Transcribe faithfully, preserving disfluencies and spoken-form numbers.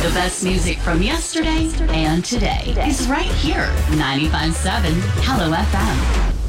The best music from yesterday and today is right here. ninety-five point seven Hello F M.